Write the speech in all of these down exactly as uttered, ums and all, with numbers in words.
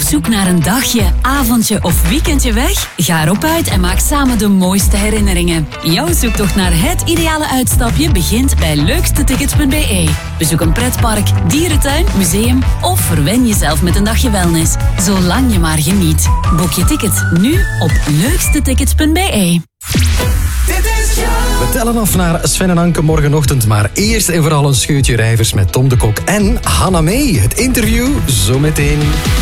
zoek naar een dagje, avondje of weekendje weg? Ga erop uit en maak samen de mooiste herinneringen. Jouw zoektocht naar het ideale uitstapje begint bij leukste tickets punt b e. Bezoek een pretpark, dierentuin, museum of verwen jezelf met een dagje wellness. Zolang je maar geniet. Boek je ticket nu op leukste tickets punt b e. We tellen af naar Sven en Anke morgenochtend, maar eerst en vooral een scheutje rijvers met Tom de Kok en Hanna May. Het interview zometeen.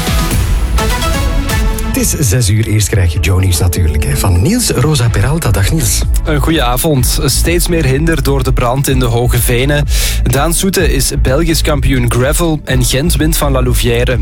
Het is zes uur, eerst krijg je Joe Nieuws natuurlijk. Hè. Van Niels Rosa Peralta. Dag Niels. Een goeie avond. Steeds meer hinder door de brand in de Hoge Venen. Daan Soete is Belgisch kampioen gravel en Gent wint van La Louvière.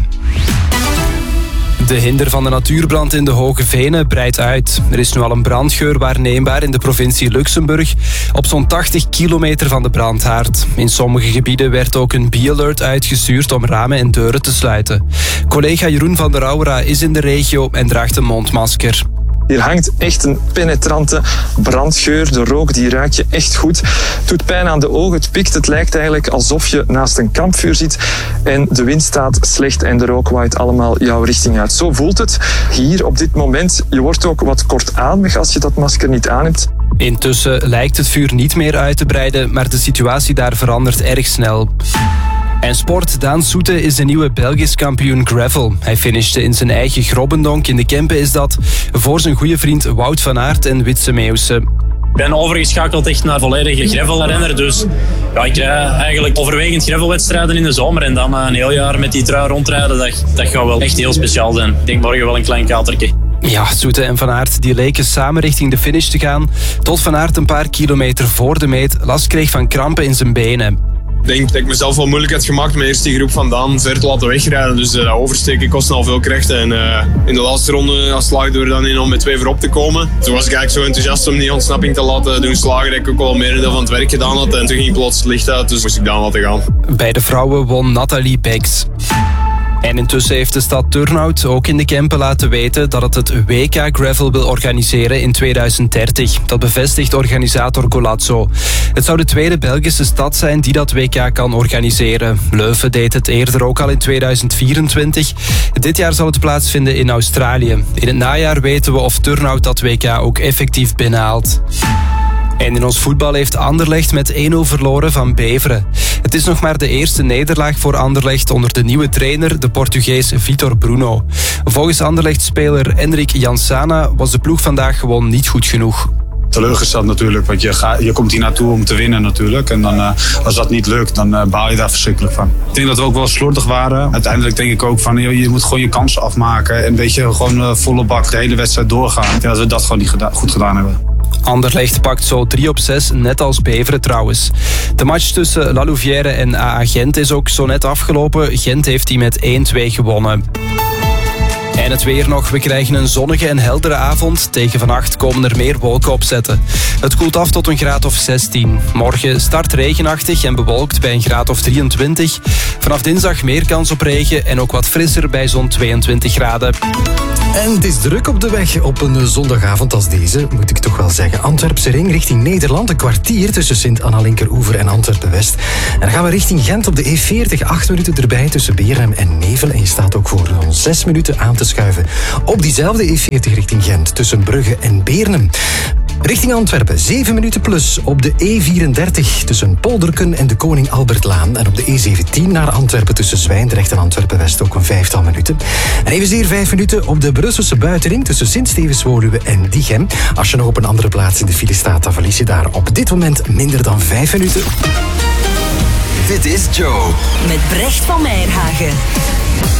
De hinder van de natuurbrand in de Hoge Venen breidt uit. Er is nu al een brandgeur waarneembaar in de provincie Luxemburg, op zo'n tachtig kilometer van de brandhaard. In sommige gebieden werd ook een bee-alert uitgestuurd om ramen en deuren te sluiten. Collega Jeroen van der Aura is in de regio en draagt een mondmasker. Hier hangt echt een penetrante brandgeur. De rook die ruik je echt goed. Het doet pijn aan de ogen, het pikt. Het lijkt eigenlijk alsof je naast een kampvuur zit. En de wind staat slecht en de rook waait allemaal jouw richting uit. Zo voelt het hier op dit moment. Je wordt ook wat kortademig als je dat masker niet aan hebt. Intussen lijkt het vuur niet meer uit te breiden, maar de situatie daar verandert erg snel. En sport, Daan Soete is de nieuwe Belgisch kampioen gravel. Hij finishte in zijn eigen Grobbendonk, in de Kempen is dat, voor zijn goede vriend Wout van Aert en Witse Meeuwse. Ik ben overgeschakeld echt naar volledige gravelrenner, dus ja, ik rij eigenlijk overwegend gravelwedstrijden in de zomer en dan een heel jaar met die trui rondrijden, dat, dat gaat wel echt heel speciaal zijn. Ik denk morgen wel een klein katertje. Ja, Soete en Van Aert die leken samen richting de finish te gaan, tot Van Aert een paar kilometer voor de meet last kreeg van krampen in zijn benen. Ik denk dat ik mezelf wel moeilijk had gemaakt met eerst die groep van Daan ver te laten wegrijden. Dus uh, dat oversteken kostte al veel krachten. En uh, in de laatste ronde slaagden we er dan in om met twee voorop te komen. Toen was ik eigenlijk zo enthousiast om die ontsnapping te laten doen slagen dat ik ook wel een merendeel van het werk gedaan had. En toen ging plots het licht uit, dus moest ik Daan laten gaan. Bij de vrouwen won Nathalie Becks. En intussen heeft de stad Turnhout ook in de Kempen laten weten dat het het W K Gravel wil organiseren in tweeduizend dertig. Dat bevestigt organisator Golazzo. Het zou de tweede Belgische stad zijn die dat W K kan organiseren. Leuven deed het eerder ook al in tweeduizend vierentwintig. Dit jaar zal het plaatsvinden in Australië. In het najaar weten we of Turnhout dat W K ook effectief binnenhaalt. En in ons voetbal heeft Anderlecht met één nul verloren van Beveren. Het is nog maar de eerste nederlaag voor Anderlecht onder de nieuwe trainer, de Portugees Vitor Bruno. Volgens Anderlecht-speler Enric Jansana was de ploeg vandaag gewoon niet goed genoeg. Teleurgesteld natuurlijk, want je, gaat, je komt hier naartoe om te winnen natuurlijk. En dan, uh, als dat niet lukt, dan uh, baal je daar verschrikkelijk van. Ik denk dat we ook wel slordig waren. Uiteindelijk denk ik ook van, joh, je moet gewoon je kansen afmaken. En weet je, gewoon uh, volle bak de hele wedstrijd doorgaan. Ik denk dat we dat gewoon niet geda- goed gedaan hebben. Anderlecht pakt zo drie op zes, net als Beveren trouwens. De match tussen La Louvière en A A Gent is ook zo net afgelopen. Gent heeft die met één twee gewonnen. En het weer nog. We krijgen een zonnige en heldere avond. Tegen vannacht komen er meer wolken opzetten. Het koelt af tot een graad of zestien. Morgen start regenachtig en bewolkt bij een graad of drieëntwintig. Vanaf dinsdag meer kans op regen en ook wat frisser bij zo'n tweeëntwintig graden. En het is druk op de weg op een zondagavond als deze, moet ik toch wel zeggen. Antwerpse ring richting Nederland, een kwartier tussen Sint-Anna-Linkeroever en Antwerpen-West. En dan gaan we richting Gent op de E veertig, acht minuten erbij tussen Beernem en Nevel. En je staat ook voor zo'n zes minuten aan te schuiven op diezelfde E veertig richting Gent tussen Brugge en Beernem. Richting Antwerpen, zeven minuten plus op de E vierendertig tussen Polderken en de Koning Albertlaan. En op de E zeventien naar Antwerpen tussen Zwijndrecht en Antwerpen-West ook een vijftal minuten. En evenzeer vijf minuten op de Brusselse buitenring tussen Sint-Stevens-Woluwe en Diegem. Als je nog op een andere plaats in de file staat, dan verlies je daar op dit moment minder dan vijf minuten. Dit is Joe. Met Brecht van Meijerhagen.